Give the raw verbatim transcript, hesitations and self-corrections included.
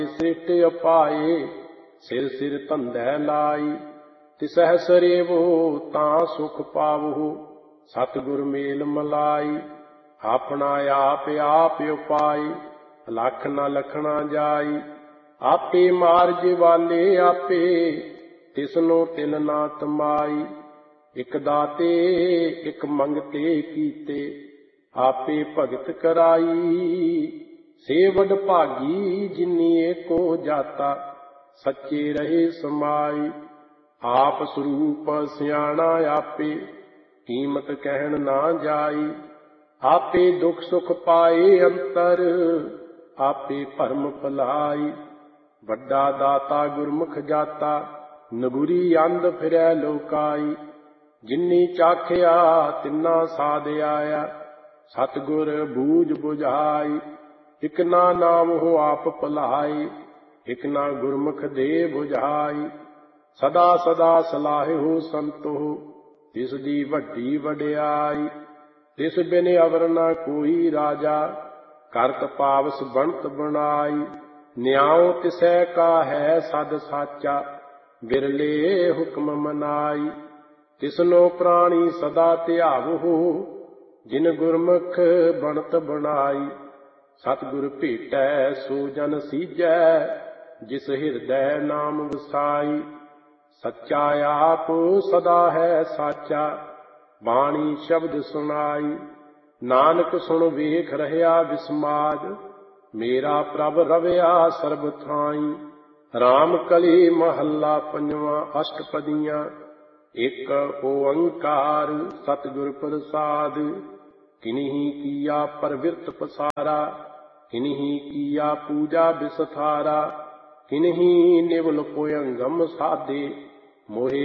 ਸ੍ਰਿਸ਼ਟ ਅਪਾਏ ਸਿਰ ਸਿਰ ਧੰਦੈ ਲਾਈ। ਤਿਸਹਿ ਸਰੇਵੋ ਤਾਂ ਸੁਖ ਪਾਵਹੁ ਸਤਿਗੁਰ ਮੇਲ ਮਲਾਈ। ਆਪਣਾ ਆਪ ਆਪ ਉਪਾਈ ਲੱਖ ਨ ਲਖਣਾ ਜਾਈ। ਆਪੇ ਮਾਰਜ ਵਾਲੇ ਆਪੇ ਤਿਸਨੋ ਤਿਲ ਨਾ ਤਮਾਈ। ਇਕ ਦਾਤੇ ਇਕ ਮੰਗਤੇ ਕੀਤੇ ਆਪੇ ਭਗਤ ਕਰਾਈ। ਸੇ ਵਡ ਭਾਗੀ ਜਿਨੀ ਏਕੋ ਜਾਤਾ ਸੱਚੇ ਰਹੇ ਸਮਾਈ। ਆਪ ਸਰੂਪ ਸਿਆਣਾ ਆਪੇ ਕੀਮਤ ਕਹਿਣ ਨਾ ਜਾਈ। ਆਪੇ ਦੁਖ ਸੁਖ ਪਾਏ ਅੰਤਰ ਆਪੇ ਭਰਮ ਭਲਾਈ। ਵੱਡਾ ਦਾਤਾ ਗੁਰਮੁਖ ਜਾਤਾ ਨਗੁਰੀ ਅੰਧ ਫਿਰੈ ਲੋਕਾਈ। ਜਿਨੀ ਚਾਖਿਆ ਤਿੰਨਾ ਸਾਧ ਆਇਆ ਸਤਿਗੁਰ ਬੂਝ ਬੁਝਾਈ। ਇਕ ਨਾ ਨਾਮ ਹੋ ਆਪ ਭਲਾਈ ਇਕ ਨਾ ਗੁਰਮੁਖ ਦੇ ਬੁਝਾਈ। ਸਦਾ ਸਦਾ ਸਲਾਹਿਓ ਸੰਤੋ ਤਿਸ ਦੀ ਵੱਡੀ ਵਡਿਆਈ। ਤਿਸ ਬਿਨ ਅਵਰ ਨਾ ਕੋਈ ਰਾਜਾ ਕਰਤ ਪਾਵਸ ਬਣਤ ਬਣਾਈ। ਨਿਆਉ ਤਿਸੈ ਕਾ ਹੈ ਸਦ ਸਾਚਾ ਬਿਰਲੇ ਹੁਕਮ ਮਨਾਈ। ਤਿਸਨੋ ਪ੍ਰਾਣੀ ਸਦਾ ਧਿਆਵਹੁ ਜਿਨ ਗੁਰਮੁਖ ਬਣਤ ਬਣਾਈ। ਸਤਿਗੁਰ ਭੇਟੈ ਸੋ ਜਨ ਸੀਜੈ ਜਿਸ ਹਿਰਦੈ ਨਾਮ ਵਸਾਈ। ਸੱਚਾ ਆਪ ਸਦਾ ਹੈ ਸਾਚਾ ਬਾਣੀ ਸ਼ਬਦ ਸੁਣਾਈ। ਨਾਨਕ ਸੁਣ ਵੇਖ ਰਹਿਆ ਵਿਸਮਾਦ ਮੇਰਾ ਪ੍ਰਭ ਰਵਿਆ ਸਰਬ ਥਾਈ। ਰਾਮ ਕਲੀ ਮਹੱਲਾ ਪੰਜਵਾਂ ਅਸ਼ਟਪਦੀਆਂ। ਇਕ ਓੰਕਾਰ ਸਤਿਗੁਰ ਪ੍ਰਸਾਦ। ਕਿਨਹੀ ਕੀਆ ਪਰਵਿਰਤ ਪਸਾਰਾ ਕਿਨਹੀ ਕੀਆ ਪੂਜਾ ਵਿਸਥਾਰਾ। ਕਿਨਹੀ ਨਿਵਲ ਪੁਯੰਗਮ ਸਾਧੇ ਮੋਹਿ